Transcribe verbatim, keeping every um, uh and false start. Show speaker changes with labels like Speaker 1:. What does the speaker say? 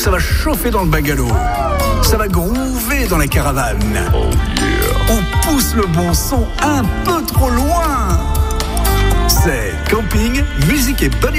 Speaker 1: ça va chauffer dans le bungalow. Ça va groover dans la caravane.
Speaker 2: Oh yeah.
Speaker 1: On pousse le bon son un peu trop loin. C'est camping, musique et bonne